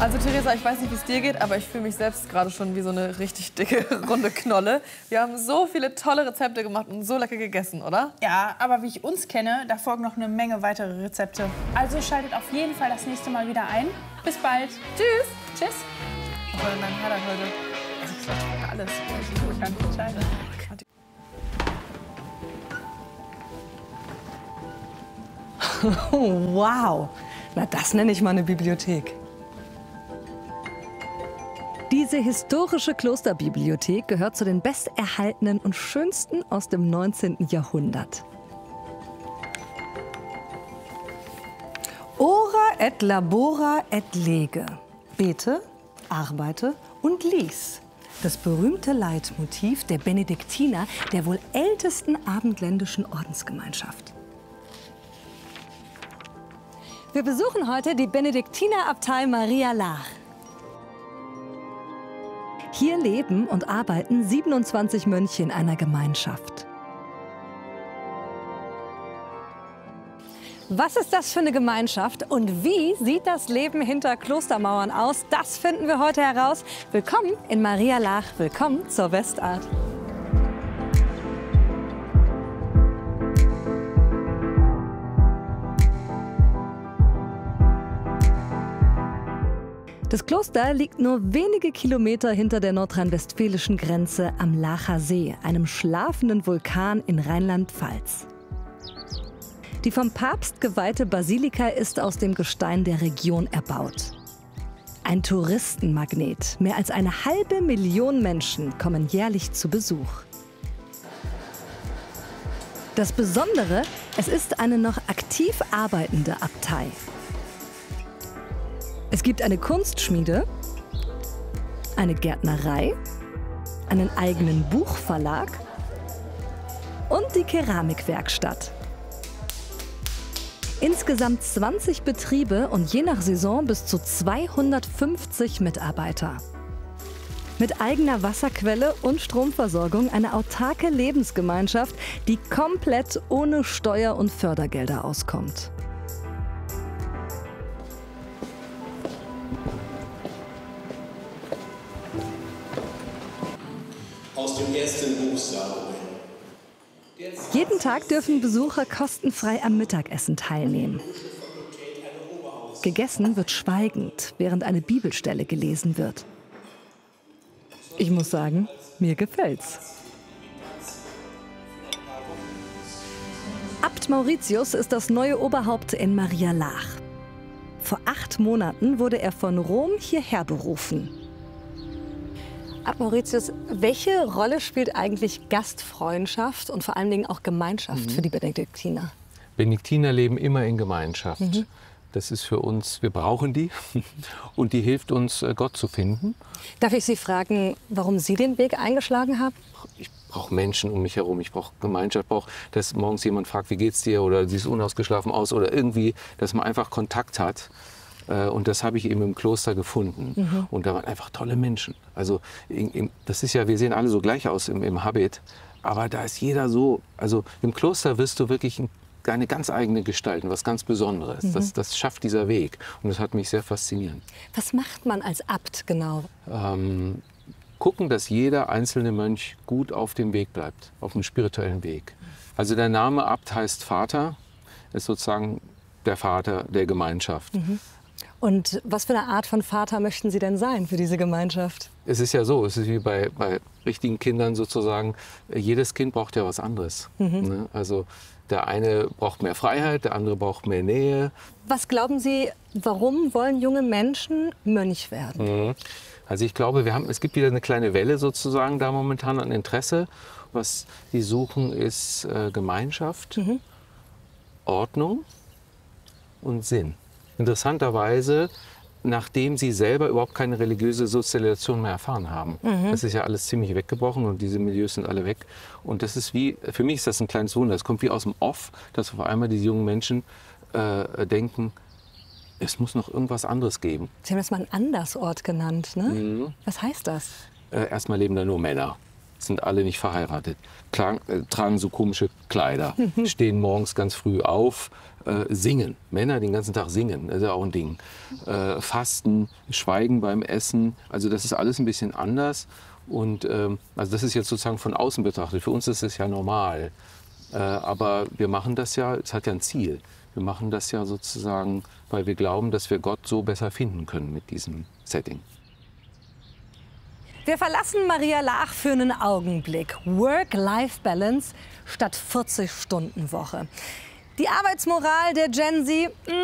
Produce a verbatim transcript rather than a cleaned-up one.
Also Theresa, ich weiß nicht, wie es dir geht, aber ich fühle mich selbst gerade schon wie so eine richtig dicke, runde Knolle. Wir haben so viele tolle Rezepte gemacht und so lecker gegessen, oder? Ja, aber wie ich uns kenne, da folgen noch eine Menge weitere Rezepte. Also schaltet auf jeden Fall das nächste Mal wieder ein. Bis bald. Tschüss. Tschüss. Oh, mein Herr heute. Also ich glaube, alles. Ich kann nicht entscheiden. Oh, wow. Na, das nenne ich mal eine Bibliothek. Diese historische Klosterbibliothek gehört zu den besterhaltenen und schönsten aus dem neunzehnten Jahrhundert. Ora et labora et lege. Bete, arbeite und lies. Das berühmte Leitmotiv der Benediktiner, der wohl ältesten abendländischen Ordensgemeinschaft. Wir besuchen heute die Benediktinerabtei Maria Laach. Hier leben und arbeiten siebenundzwanzig Mönche in einer Gemeinschaft. Was ist das für eine Gemeinschaft und wie sieht das Leben hinter Klostermauern aus? Das finden wir heute heraus. Willkommen in Maria Laach, willkommen zur Westart. Das Kloster liegt nur wenige Kilometer hinter der nordrhein-westfälischen Grenze am Laacher See, einem schlafenden Vulkan in Rheinland-Pfalz. Die vom Papst geweihte Basilika ist aus dem Gestein der Region erbaut. Ein Touristenmagnet. Mehr als eine halbe Million Menschen kommen jährlich zu Besuch. Das Besondere, es ist eine noch aktiv arbeitende Abtei. Es gibt eine Kunstschmiede, eine Gärtnerei, einen eigenen Buchverlag und die Keramikwerkstatt. Insgesamt zwanzig Betriebe und je nach Saison bis zu zweihundertfünfzig Mitarbeiter. Mit eigener Wasserquelle und Stromversorgung eine autarke Lebensgemeinschaft, die komplett ohne Steuer- und Fördergelder auskommt. Aus dem ersten Buch Samuel. Jeden Tag dürfen Besucher kostenfrei am Mittagessen teilnehmen. Gegessen wird schweigend, während eine Bibelstelle gelesen wird. Ich muss sagen, mir gefällt's. Abt Mauritius ist das neue Oberhaupt in Maria Laach. Vor acht Monaten wurde er von Rom hierher berufen. Abt Mauritius, welche Rolle spielt eigentlich Gastfreundschaft und vor allen Dingen auch Gemeinschaft mhm. für die Benediktiner? Benediktiner leben immer in Gemeinschaft. Mhm. Das ist für uns, wir brauchen die und die hilft uns, Gott zu finden. Darf ich Sie fragen, warum Sie den Weg eingeschlagen haben? Ich brauche Menschen um mich herum, ich brauche Gemeinschaft, ich brauche, dass morgens jemand fragt, wie geht's dir oder siehst unausgeschlafen aus oder irgendwie, dass man einfach Kontakt hat. Und das habe ich eben im Kloster gefunden. Mhm. Und da waren einfach tolle Menschen. Also das ist ja, wir sehen alle so gleich aus im, im Habit, aber da ist jeder so, also im Kloster wirst du wirklich eine ganz eigene Gestalt, was ganz Besonderes. Mhm. Das, das schafft dieser Weg und das hat mich sehr fasziniert. Was macht man als Abt genau? Ähm, gucken, dass jeder einzelne Mönch gut auf dem Weg bleibt, auf dem spirituellen Weg. Also der Name Abt heißt Vater, ist sozusagen der Vater der Gemeinschaft. Mhm. Und was für eine Art von Vater möchten Sie denn sein für diese Gemeinschaft? Es ist ja so, es ist wie bei, bei richtigen Kindern sozusagen, jedes Kind braucht ja was anderes. Mhm. Ne? Also der eine braucht mehr Freiheit, der andere braucht mehr Nähe. Was glauben Sie, warum wollen junge Menschen Mönch werden? Mhm. Also ich glaube, wir haben, es gibt wieder eine kleine Welle sozusagen da momentan an Interesse. Was die suchen, ist äh, Gemeinschaft, mhm. Ordnung und Sinn. Interessanterweise, nachdem sie selber überhaupt keine religiöse Sozialisation mehr erfahren haben. Mhm. Das ist ja alles ziemlich weggebrochen und diese Milieus sind alle weg. Und das ist wie, für mich ist das ein kleines Wunder. Es kommt wie aus dem Off, dass auf einmal diese jungen Menschen äh, denken, es muss noch irgendwas anderes geben. Sie haben das mal einen Andersort genannt, ne? Mhm. Was heißt das? Äh, erstmal leben da nur Männer. sind alle nicht verheiratet, tragen, äh, tragen so komische Kleider, stehen morgens ganz früh auf, äh, singen. Männer den ganzen Tag singen, das ist ja auch ein Ding. Äh, fasten, schweigen beim Essen, also das ist alles ein bisschen anders. Und ähm, also das ist jetzt sozusagen von außen betrachtet. Für uns ist es ja normal. Äh, aber wir machen das ja, es hat ja ein Ziel. Wir machen das ja sozusagen, weil wir glauben, dass wir Gott so besser finden können mit diesem Setting. Wir verlassen Maria Laach für einen Augenblick. Work-Life-Balance statt vierzig Stunden Woche. Die Arbeitsmoral der Gen Z,